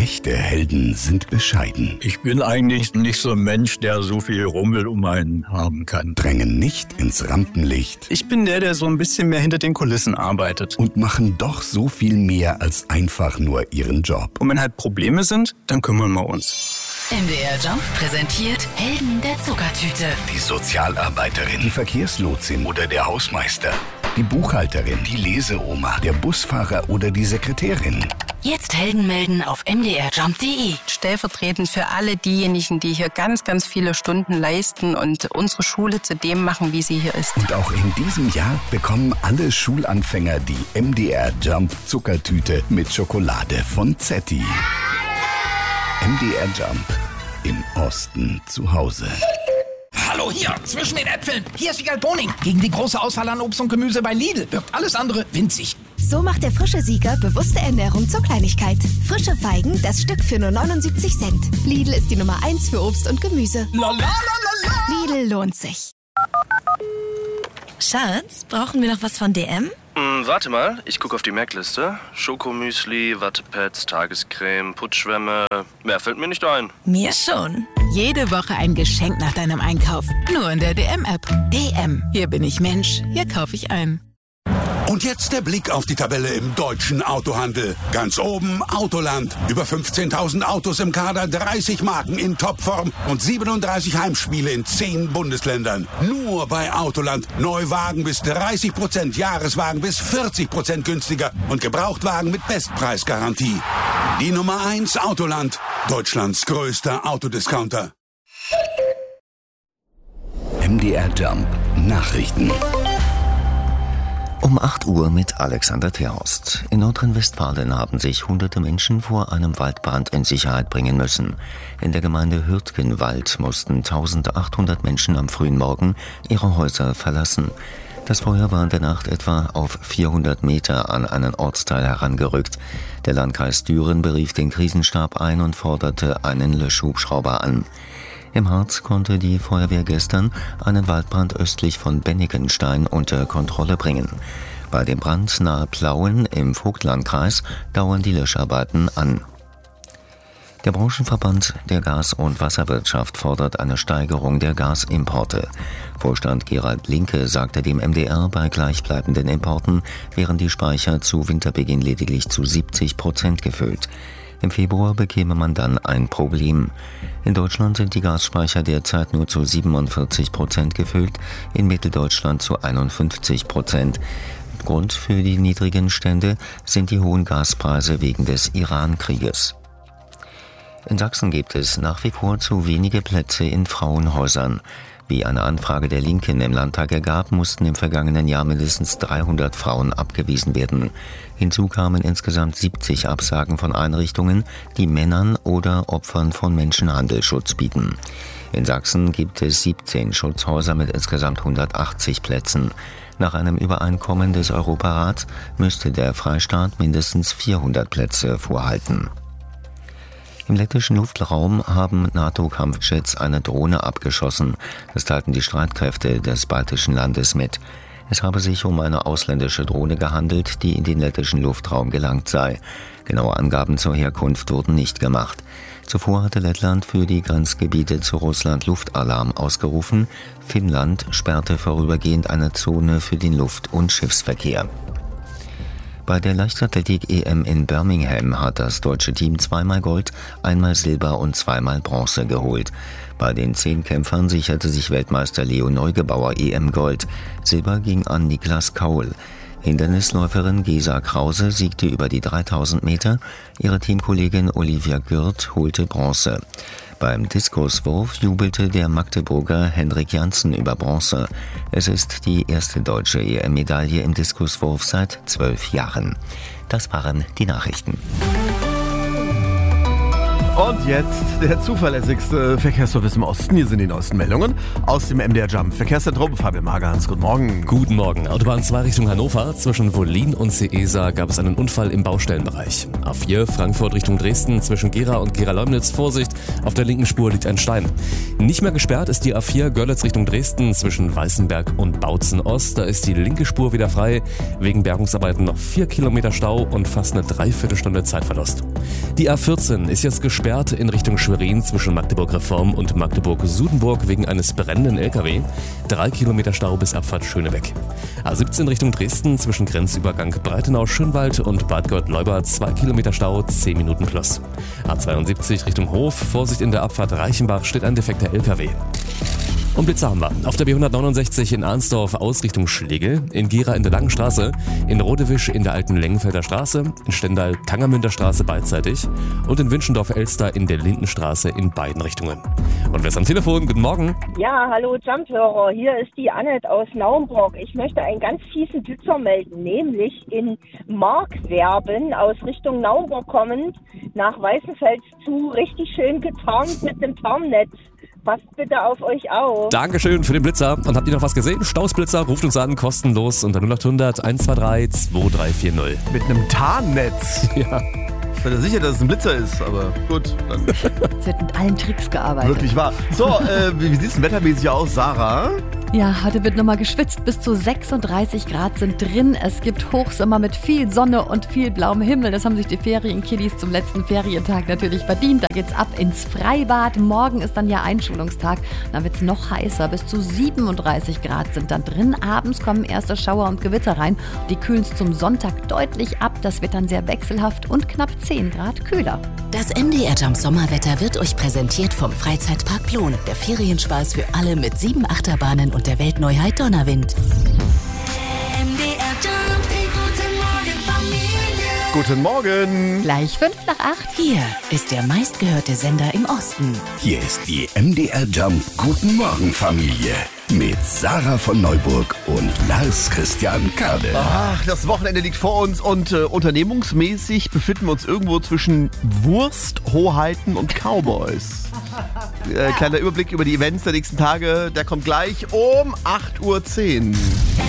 Echte Helden sind bescheiden. Ich bin eigentlich nicht so ein Mensch, der so viel Rummel um einen haben kann. Drängen nicht ins Rampenlicht. Ich bin der so ein bisschen mehr hinter den Kulissen arbeitet. Und machen doch so viel mehr als einfach nur ihren Job. Und wenn halt Probleme sind, dann kümmern wir uns. MDR Jump präsentiert Helden der Zuckertüte. Die Sozialarbeiterin, die Verkehrslotsin oder der Hausmeister. Die Buchhalterin, die Leseoma, der Busfahrer oder die Sekretärin. Jetzt Helden melden auf mdrjump.de. Stellvertretend für alle diejenigen, die hier ganz, ganz viele Stunden leisten und unsere Schule zu dem machen, wie sie hier ist. Und auch in diesem Jahr bekommen alle Schulanfänger die MDR Jump Zuckertüte mit Schokolade von Zetti. MDR Jump. Im Osten zu Hause. Hallo, hier, zwischen den Äpfeln. Hier ist Wiegald Boning. Gegen die große Auswahl an Obst und Gemüse bei Lidl wirkt alles andere winzig. So macht der frische Sieger bewusste Ernährung zur Kleinigkeit. Frische Feigen, das Stück für nur 79 Cent. Lidl ist die Nummer 1 für Obst und Gemüse. La, la, la, la, la. Lidl lohnt sich. Schatz, brauchen wir noch was von DM? Warte mal, ich gucke auf die Merkliste. Schokomüsli, Wattepads, Tagescreme, Putzschwämme. Mehr fällt mir nicht ein. Mir schon. Jede Woche ein Geschenk nach deinem Einkauf. Nur in der DM-App. DM. Hier bin ich Mensch. Hier kaufe ich ein. Und jetzt der Blick auf die Tabelle im deutschen Autohandel. Ganz oben Autoland. Über 15.000 Autos im Kader, 30 Marken in Topform und 37 Heimspiele in 10 Bundesländern. Nur bei Autoland. Neuwagen bis 30%, Jahreswagen bis 40% günstiger und Gebrauchtwagen mit Bestpreisgarantie. Die Nummer 1 Autoland. Deutschlands größter Autodiscounter. MDR Jump Nachrichten. Um 8 Uhr mit Alexander Terhorst. In Nordrhein-Westfalen haben sich hunderte Menschen vor einem Waldbrand in Sicherheit bringen müssen. In der Gemeinde Hürtgenwald mussten 1800 Menschen am frühen Morgen ihre Häuser verlassen. Das Feuer war in der Nacht etwa auf 400 Meter an einen Ortsteil herangerückt. Der Landkreis Düren berief den Krisenstab ein und forderte einen Löschhubschrauber an. Im Harz konnte die Feuerwehr gestern einen Waldbrand östlich von Bennigenstein unter Kontrolle bringen. Bei dem Brand nahe Plauen im Vogtlandkreis dauern die Löscharbeiten an. Der Branchenverband der Gas- und Wasserwirtschaft fordert eine Steigerung der Gasimporte. Vorstand Gerald Linke sagte dem MDR, bei gleichbleibenden Importen wären die Speicher zu Winterbeginn lediglich zu 70% gefüllt. Im Februar bekäme man dann ein Problem. In Deutschland sind die Gasspeicher derzeit nur zu 47% gefüllt, in Mitteldeutschland zu 51%. Grund für die niedrigen Stände sind die hohen Gaspreise wegen des Iran-Krieges. In Sachsen gibt es nach wie vor zu wenige Plätze in Frauenhäusern. Wie eine Anfrage der Linken im Landtag ergab, mussten im vergangenen Jahr mindestens 300 Frauen abgewiesen werden. Hinzu kamen insgesamt 70 Absagen von Einrichtungen, die Männern oder Opfern von Menschenhandel Schutz bieten. In Sachsen gibt es 17 Schutzhäuser mit insgesamt 180 Plätzen. Nach einem Übereinkommen des Europarats müsste der Freistaat mindestens 400 Plätze vorhalten. Im lettischen Luftraum haben NATO-Kampfjets eine Drohne abgeschossen. Das teilten die Streitkräfte des baltischen Landes mit. Es habe sich um eine ausländische Drohne gehandelt, die in den lettischen Luftraum gelangt sei. Genaue Angaben zur Herkunft wurden nicht gemacht. Zuvor hatte Lettland für die Grenzgebiete zu Russland Luftalarm ausgerufen. Finnland sperrte vorübergehend eine Zone für den Luft- und Schiffsverkehr. Bei der Leichtathletik-EM in Birmingham hat das deutsche Team zweimal Gold, einmal Silber und zweimal Bronze geholt. Bei den 10 Kämpfern sicherte sich Weltmeister Leo Neugebauer EM-Gold. Silber ging an Niklas Kaul. Hindernisläuferin Gesa Krause siegte über die 3000 Meter. Ihre Teamkollegin Olivia Gürt holte Bronze. Beim Diskuswurf jubelte der Magdeburger Henrik Janssen über Bronze. Es ist die erste deutsche EM-Medaille im Diskuswurf seit 12 Jahren. Das waren die Nachrichten. Und jetzt der zuverlässigste Verkehrsservice im Osten. Hier sind die neuesten Meldungen aus dem MDR Jump Verkehrszentrum. Fabian Magerhans, guten Morgen. Guten Morgen. Autobahn 2 Richtung Hannover. Zwischen Wollin und Seesa gab es einen Unfall im Baustellenbereich. A4 Frankfurt Richtung Dresden. Zwischen Gera und Gera-Leumnitz. Vorsicht, auf der linken Spur liegt ein Stein. Nicht mehr gesperrt ist die A4 Görlitz Richtung Dresden. Zwischen Weißenberg und Bautzen Ost. Da ist die linke Spur wieder frei. Wegen Bergungsarbeiten noch 4 Kilometer Stau und fast eine Dreiviertelstunde Zeitverlust. Die A14 ist jetzt gesperrt in Richtung Schwerin zwischen Magdeburg-Reform und Magdeburg-Sudenburg wegen eines brennenden LKW. 3 Kilometer Stau bis Abfahrt Schönebeck. A17 Richtung Dresden zwischen Grenzübergang Breitenau-Schönwald und Bad Gott-Leubert 2 Kilometer Stau, 10 Minuten plus. A72 Richtung Hof, Vorsicht in der Abfahrt Reichenbach, steht ein defekter LKW. Und Blitzer haben wir. Auf der B169 in Arnsdorf Ausrichtung Schlegel, in Gera in der Langen Straße, in Rodewisch in der alten Lengenfelder Straße, in Stendal Tangermünder Straße beidseitig und in Wünschendorf-Elster in der Lindenstraße in beiden Richtungen. Und wer ist am Telefon? Guten Morgen. Ja, hallo Jump-Hörer, hier ist die Annette aus Naumburg. Ich möchte einen ganz fiesen Blitzer melden, nämlich in Markwerben aus Richtung Naumburg kommend, nach Weißenfels zu, richtig schön getarnt mit dem Tarnnetz. Passt bitte auf euch auf. Dankeschön für den Blitzer. Und habt ihr noch was gesehen? Stausblitzer, ruft uns an, kostenlos unter 0800 123 2340. Mit einem Tarnnetz? Ja. Ich bin ja sicher, dass es ein Blitzer ist, aber gut. Dann. Es wird mit allen Tricks gearbeitet. Wirklich wahr. So, wie sieht es denn wettermäßig aus, Sarah? Ja, heute wird nochmal geschwitzt. Bis zu 36 Grad sind drin. Es gibt Hochsommer mit viel Sonne und viel blauem Himmel. Das haben sich die Ferienkiddies zum letzten Ferientag natürlich verdient. Da geht's ab ins Freibad. Morgen ist dann ja Einschulungstag. Dann wird's noch heißer. Bis zu 37 Grad sind dann drin. Abends kommen erste Schauer und Gewitter rein. Die kühlen es zum Sonntag deutlich ab. Das wird dann sehr wechselhaft und knapp 10 Grad kühler. Das MDR Jump Sommerwetter wird euch präsentiert vom Freizeitpark Plon. Der Ferienspaß für alle mit 7 Achterbahnen und der Weltneuheit Donnerwind. MDR Jump, Guten Morgen. Gleich 5 nach 8. Hier ist der meistgehörte Sender im Osten. Hier ist die MDR Jump Guten Morgen Familie mit Sarah von Neuburg und Lars Christian Kade. Ach, das Wochenende liegt vor uns und unternehmungsmäßig befinden wir uns irgendwo zwischen Wurst, Hoheiten und Cowboys. Kleiner Überblick über die Events der nächsten Tage, der kommt gleich um 8:10 Uhr.